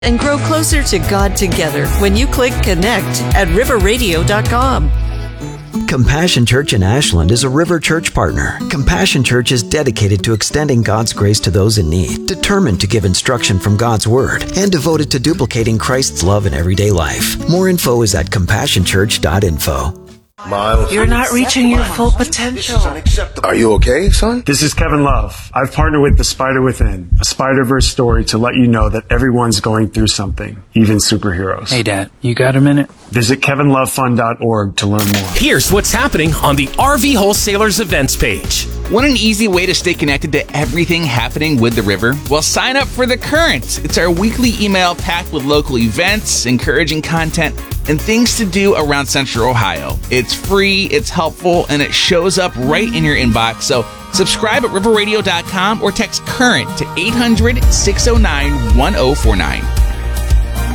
and grow closer to God together when you click connect at riverradio.com. Compassion Church in Ashland is a River Church partner. Compassion Church is dedicated to extending God's grace to those in need, determined to give instruction from God's Word, and devoted to duplicating Christ's love in everyday life. More info is at compassionchurch.info. Miles, you're not reaching your full potential. Are you okay, son? This is Kevin Love. I've partnered with The Spider Within, a Spider-Verse story to let you know that everyone's going through something, even superheroes. Hey, Dad, you got a minute? Visit kevinlovefund.org to learn more. Here's what's happening on the RV Wholesalers events page. Want an easy way to stay connected to everything happening with the river? Well, sign up for The Current. It's our weekly email packed with local events, encouraging content, and things to do around Central Ohio. It's free, it's helpful, and it shows up right in your inbox. So subscribe at riverradio.com or text CURRENT to 800-609-1049.